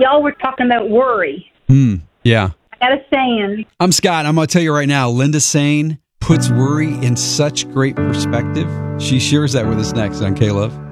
y'all were talking about worry. Yeah. I got a saying. I'm Scott. I'm going to tell you right now, Linda Sane puts worry in such great perspective. She shares that with us next on K-Love.